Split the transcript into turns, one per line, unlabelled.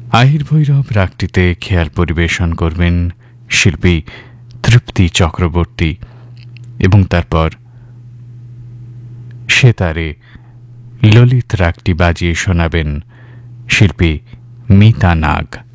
আহির ভৈরব রাগটিতে খেয়াল পরিবেশন করবেন শিল্পী তৃপ্তি চক্রবর্তী এবং তারপর সেতারে ললিত রাগটি বাজিয়ে শোনাবেন শিল্পী মিতা নাগ।